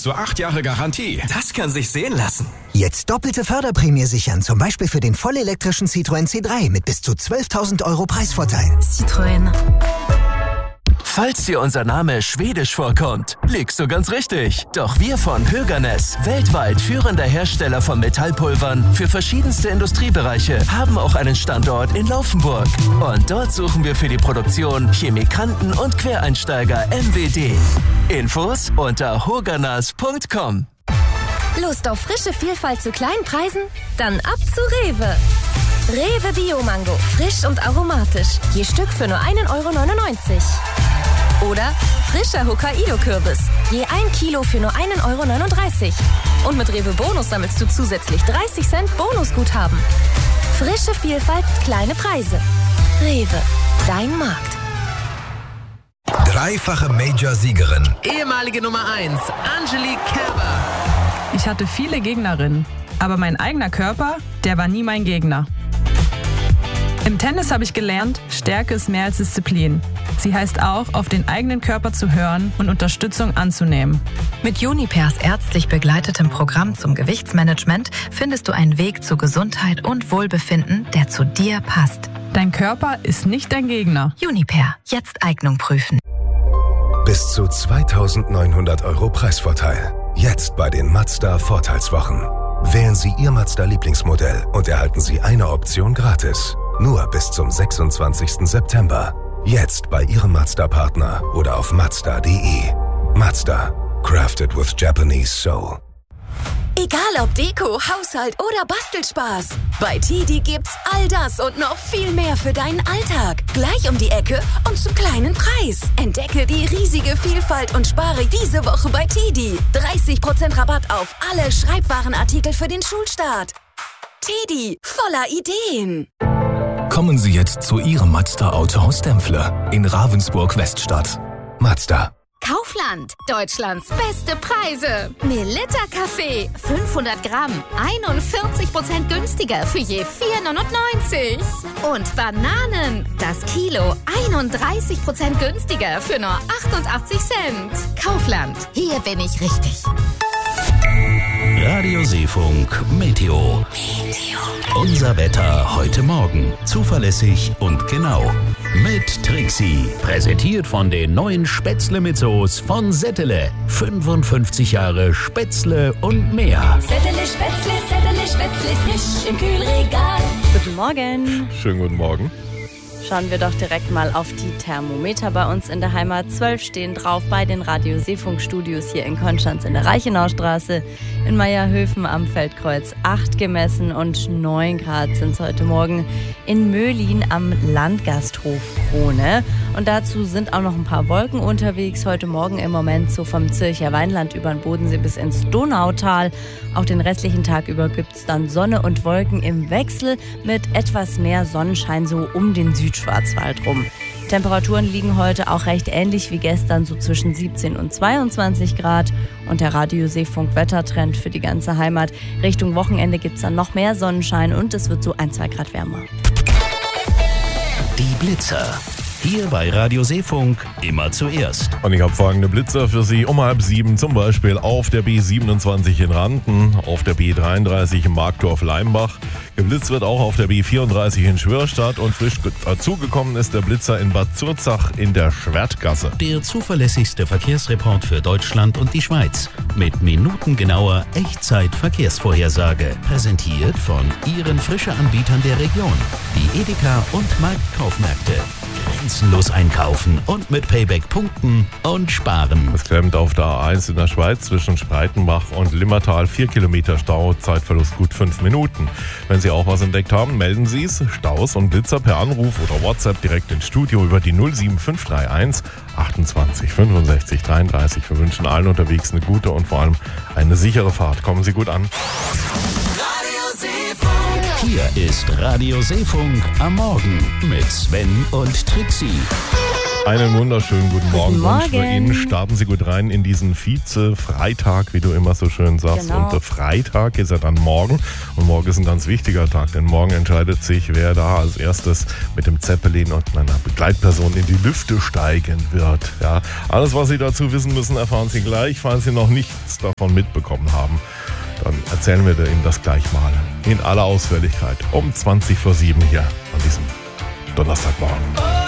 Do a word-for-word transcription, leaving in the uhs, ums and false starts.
zu acht Jahre Garantie. Das kann sich sehen lassen. Jetzt doppelte Förderprämie sichern, zum Beispiel für den vollelektrischen Citroën C drei mit bis zu zwölftausend Euro Preisvorteil. Citroën. Falls dir unser Name schwedisch vorkommt, liegst du ganz richtig. Doch wir von Höganäs, weltweit führender Hersteller von Metallpulvern für verschiedenste Industriebereiche, haben auch einen Standort in Laufenburg. Und dort suchen wir für die Produktion Chemikanten und Quereinsteiger M W D. Infos unter hoganas punkt com. Lust auf frische Vielfalt zu kleinen Preisen? Dann ab zu Rewe. Rewe Bio-Mango, frisch und aromatisch. Je Stück für nur ein Euro neunundneunzig. Oder frischer Hokkaido-Kürbis. Je ein Kilo für nur ein Euro neununddreißig. Und mit Rewe Bonus sammelst du zusätzlich dreißig Cent Bonusguthaben. Frische Vielfalt, kleine Preise. Rewe, dein Markt. Dreifache Major-Siegerin. Ehemalige Nummer eins, Angelique Kerber. Ich hatte viele Gegnerinnen, aber mein eigener Körper, der war nie mein Gegner. Im Tennis habe ich gelernt, Stärke ist mehr als Disziplin. Sie heißt auch, auf den eigenen Körper zu hören und Unterstützung anzunehmen. Mit Junipers ärztlich begleitetem Programm zum Gewichtsmanagement findest du einen Weg zu Gesundheit und Wohlbefinden, der zu dir passt. Dein Körper ist nicht dein Gegner. Juniper, jetzt Eignung prüfen. Bis zu zweitausendneunhundert Euro Preisvorteil. Jetzt bei den Mazda Vorteilswochen. Wählen Sie Ihr Mazda-Lieblingsmodell und erhalten Sie eine Option gratis. Nur bis zum sechsundzwanzigsten September. Jetzt bei Ihrem Mazda-Partner oder auf mazda punkt de. Mazda. Crafted with Japanese Soul. Egal ob Deko, Haushalt oder Bastelspaß. Bei Tidi gibt's all das und noch viel mehr für deinen Alltag. Gleich um die Ecke und zum kleinen Preis. Entdecke die riesige Vielfalt und spare diese Woche bei Tidi. dreißig Prozent Rabatt auf alle Schreibwarenartikel für den Schulstart. Tidi, voller Ideen. Kommen Sie jetzt zu Ihrem Mazda Autohaus Dempfle in Ravensburg-Weststadt. Mazda. Kaufland, Deutschlands beste Preise. Melitta Kaffee, fünfhundert Gramm, einundvierzig Prozent günstiger für je vier neunundneunzig. Und Bananen, das Kilo, einunddreißig Prozent günstiger für nur achtundachtzig Cent. Kaufland, hier bin ich richtig. Radio Seefunk Meteo. Unser Wetter heute Morgen. Zuverlässig und genau. Mit Trixie. Präsentiert von den neuen Spätzle mit Soße von Settele. fünfundfünfzig Jahre Spätzle und mehr. Settele Spätzle, Settele Spätzle, frisch im Kühlregal. Guten Morgen. Schönen guten Morgen. Schauen wir doch direkt mal auf die Thermometer bei uns in der Heimat. zwölf stehen drauf bei den Radio Seefunk Studios hier in Konstanz in der Reichenaustraße. In Meierhöfen am Feldkreuz acht gemessen und neun Grad sind es heute Morgen in Möhlin am Landgasthof Krone. Und dazu sind auch noch ein paar Wolken unterwegs. Heute Morgen im Moment so vom Zürcher Weinland über den Bodensee bis ins Donautal. Auch den restlichen Tag über gibt es dann Sonne und Wolken im Wechsel mit etwas mehr Sonnenschein so um den Südschwarzwald rum. Temperaturen liegen heute auch recht ähnlich wie gestern, so zwischen siebzehn und zweiundzwanzig Grad. Und der Radio Seefunk Wettertrend für die ganze Heimat. Richtung Wochenende gibt es dann noch mehr Sonnenschein und es wird so ein, zwei Grad wärmer. Die Blitzer. Hier bei Radio Seefunk immer zuerst. Und ich habe folgende Blitzer für Sie um halb sieben, zum Beispiel auf der B siebenundzwanzig in Randen, auf der B dreiunddreißig in Markdorf-Leimbach. Geblitzt wird auch auf der B vierunddreißig in Schwirstadt und frisch dazugekommen ist der Blitzer in Bad Zurzach in der Schwertgasse. Der zuverlässigste Verkehrsreport für Deutschland und die Schweiz mit minutengenauer Echtzeit-Verkehrsvorhersage. Präsentiert von Ihren Frische-Anbietern der Region, die Edeka und Marktkaufmärkte. Grenzenlos einkaufen und mit Payback punkten und sparen. Es klemmt auf der A eins in der Schweiz zwischen Spreitenbach und Limmertal. vier Kilometer Stau, Zeitverlust gut fünf Minuten. Wenn Sie auch was entdeckt haben, melden Sie es. Staus und Blitzer per Anruf oder WhatsApp direkt ins Studio über die null sieben fünf drei eins achtundzwanzig fünfundsechzig dreiunddreißig. Wir wünschen allen unterwegs eine gute und vor allem eine sichere Fahrt. Kommen Sie gut an. Hier ist Radio Seefunk am Morgen mit Sven und Trixie. Einen wunderschönen guten Morgen. Guten Morgen. Wünschen wir Ihnen. Starten Sie gut rein in diesen Vize-Freitag, wie du immer so schön sagst. Genau. Und der Freitag ist ja dann morgen. Und morgen ist ein ganz wichtiger Tag, denn morgen entscheidet sich, wer da als erstes mit dem Zeppelin und einer Begleitperson in die Lüfte steigen wird. Ja, alles, was Sie dazu wissen müssen, erfahren Sie gleich. Falls Sie noch nichts davon mitbekommen haben, dann erzählen wir Ihnen das gleich mal in aller Ausführlichkeit um zwanzig vor sieben hier an diesem Donnerstagmorgen.